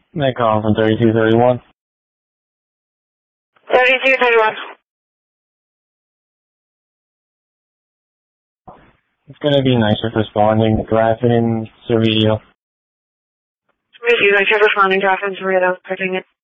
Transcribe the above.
They call from 3231. 3231. It's going to be nice if responding. Grafton and Cerritos. Thank you. Nice if responding. Grafton, Cerritos. Cartagena.